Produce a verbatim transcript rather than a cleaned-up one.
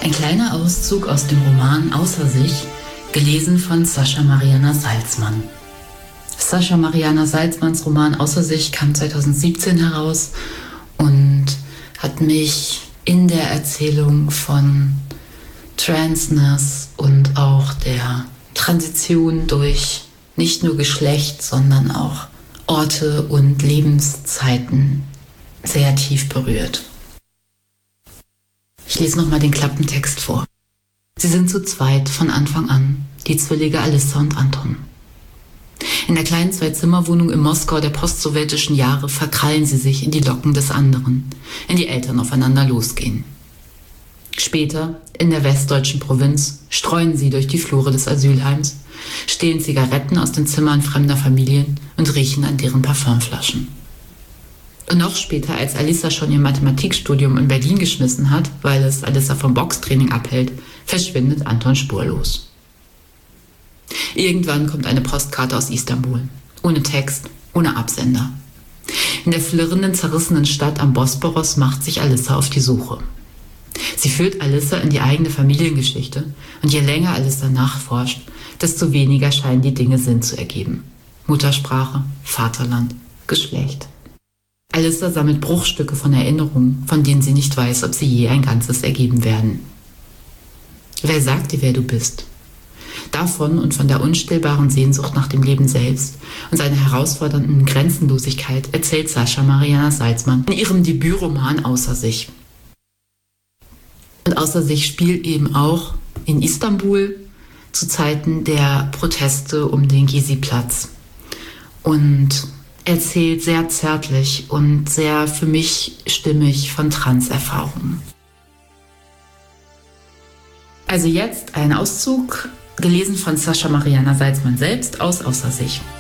Ein kleiner Auszug aus dem Roman Außer sich, gelesen von Sascha Mariana Salzman. Sascha Mariana Salzmans Roman Außer sich kam zweitausendsiebzehn heraus und hat mich in der Erzählung von Transness und auch der Transition durch nicht nur Geschlecht, sondern auch Orte und Lebenszeiten sehr tief berührt. Ich lese nochmal den Klappentext vor. Sie sind zu zweit von Anfang an, die Zwillinge Alissa und Anton. In der kleinen Zwei-Zimmer-Wohnung in Moskau der postsowjetischen Jahre verkrallen sie sich in die Locken des anderen, in die Eltern aufeinander losgehen. Später, in der westdeutschen Provinz, streuen sie durch die Flure des Asylheims, stehlen Zigaretten aus den Zimmern fremder Familien und riechen an deren Parfümflaschen. Und noch später, als Alissa schon ihr Mathematikstudium in Berlin geschmissen hat, weil es Alissa vom Boxtraining abhält, verschwindet Anton spurlos. Irgendwann kommt eine Postkarte aus Istanbul. Ohne Text, ohne Absender. In der flirrenden, zerrissenen Stadt am Bosporus macht sich Alissa auf die Suche. Sie führt Alissa in die eigene Familiengeschichte und je länger Alissa nachforscht, desto weniger scheinen die Dinge Sinn zu ergeben. Muttersprache, Vaterland, Geschlecht. Alissa sammelt Bruchstücke von Erinnerungen, von denen sie nicht weiß, ob sie je ein Ganzes ergeben werden. Wer sagt dir, wer du bist? Davon und von der unstillbaren Sehnsucht nach dem Leben selbst und seiner herausfordernden Grenzenlosigkeit erzählt Sascha Mariana Salzman in ihrem Debütroman Außer sich. Und Außer sich spielt eben auch in Istanbul zu Zeiten der Proteste um den Gezi-Platz und erzählt sehr zärtlich und sehr für mich stimmig von Trans-Erfahrungen. Also jetzt ein Auszug, gelesen von Sascha Mariana Salzman selbst aus Außer sich.